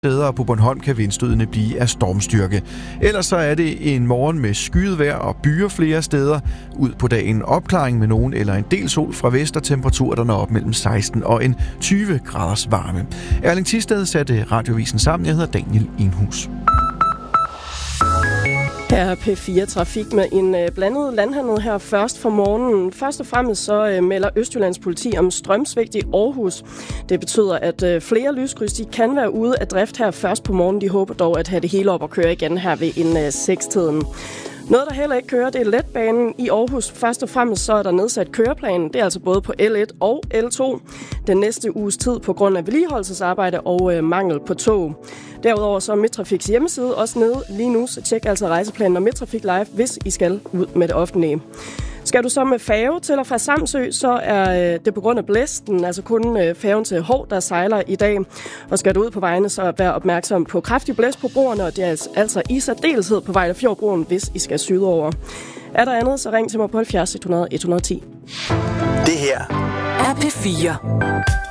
Steder på Bornholm kan vindstødene blive af stormstyrke. Ellers så er det en morgen med skyet vejr og byer flere steder. Ud på dagen opklaring med nogen eller en del sol fra vest, og temperaturer der når op mellem 16 og en 20 graders varme. Erling Thisted satte Radiovisen sammen. Jeg hedder Daniel Enhus. Her er P4 Trafik med en blandet landhandel her først for morgenen. Først og fremmest så melder Østjyllands politi om strømsvigt i Aarhus. Det betyder, at flere lyskryds de kan være ude af drift her først på morgenen. De håber dog at have det hele op og køre igen her ved en 6-tiden. Noget, der heller ikke kører, det er letbanen i Aarhus. Først og fremmest så er der nedsat køreplan. Det er altså både på L1 og L2. Den næste uges tid på grund af vedligeholdelsesarbejde og mangel på tog. Derudover så er Midtrafiks hjemmeside også nede lige nu, så tjek altså rejseplanen og Midtrafik Live, hvis I skal ud med det offentlige. Skal du så med færge til og fra Samsø, så er det på grund af blæsten, altså kun færgen til Hov, der sejler i dag. Og skal du ud på vejene, så vær opmærksom på kraftig blæst på broerne, og det er altså i særdeleshed på Vejlefjordbroen, hvis I skal sydover. Er der andet, så ring til mig på 70 100 110. Det her er P4.